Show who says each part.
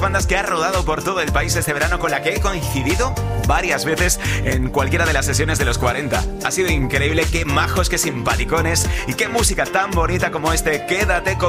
Speaker 1: bandas que ha rodado por todo el país este verano, con la que he coincidido varias veces en cualquiera de las sesiones de los 40. Ha sido increíble, qué majos, qué simpaticones y qué música tan bonita como este Quédate conmigo.